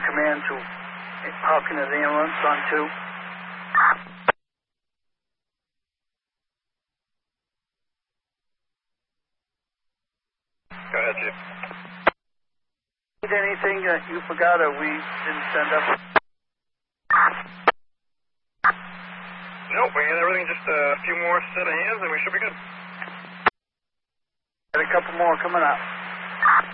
command to parking of the ambulance on 2. Go ahead, Chief. Need anything that you forgot or we didn't send up? Nope, we got everything, just a few more set of hands and we should be good. Got a couple more coming up.